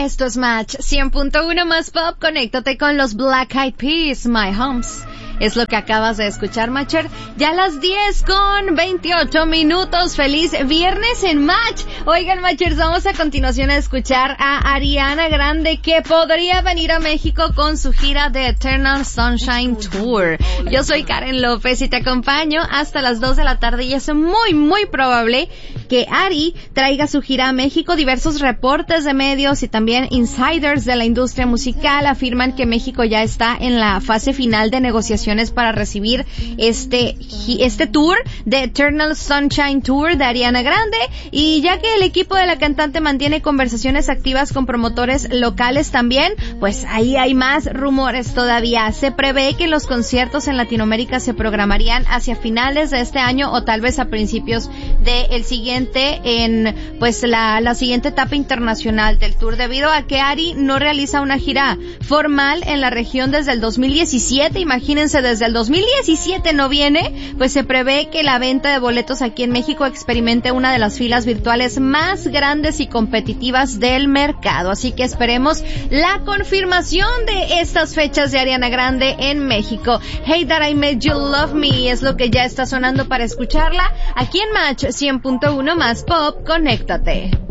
Esto es Match 100.1 más pop. Conéctate con los Black Eyed Peas, My Homes. Es lo que acabas de escuchar, Matcher. Ya a las 10:28. Feliz viernes en Match. Oigan, Matchers, vamos a continuación a escuchar a Ariana Grande, que podría venir a México con su gira de Eternal Sunshine Tour. Yo soy Karen López y te acompaño hasta las 2 de la tarde y es muy, muy probable que Ari traiga su gira a México. Diversos reportes de medios y también insiders de la industria musical afirman que México ya está en la fase final de negociaciones para recibir este tour de Eternal Sunshine Tour de Ariana Grande, y ya que el equipo de la cantante mantiene conversaciones activas con promotores locales también, pues ahí hay más rumores todavía. Se prevé que los conciertos en Latinoamérica se programarían hacia finales de este año o tal vez a principios del siguiente, en pues la siguiente etapa internacional del tour, debido a que Ari no realiza una gira formal en la región desde el 2017. Imagínense, desde el 2017 no viene. Pues se prevé que la venta de boletos aquí en México experimente una de las filas virtuales más grandes y competitivas del mercado. Así que esperemos la confirmación de estas fechas de Ariana Grande en México. Hey That I Made You Love Me es lo que ya está sonando para escucharla aquí en Match 100.1 más pop. Conéctate.